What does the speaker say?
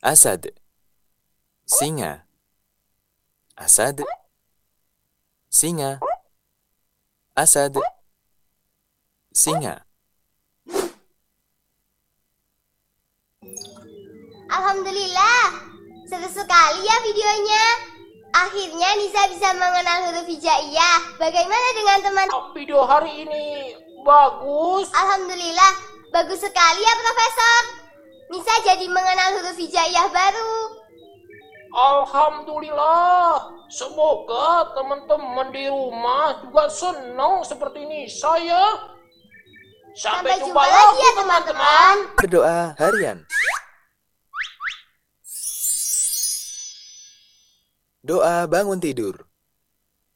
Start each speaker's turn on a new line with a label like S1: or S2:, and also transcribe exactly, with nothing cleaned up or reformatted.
S1: Asad, singa. Asad, singa. Asad, singa.
S2: Alhamdulillah, seru sekali ya videonya. Akhirnya Nisa bisa mengenal huruf hijaiyah. Bagaimana dengan teman?
S3: Video hari ini bagus.
S2: Alhamdulillah, bagus sekali ya Profesor. Nisa jadi mengenal huruf hijaiyah baru.
S3: Alhamdulillah. Semoga teman-teman di rumah juga senang seperti Nisa ya. Sampai,
S2: Sampai
S3: jumpa,
S2: jumpa
S3: lagi
S2: lagi ya
S3: teman-teman.
S1: Berdoa harian. Doa bangun tidur.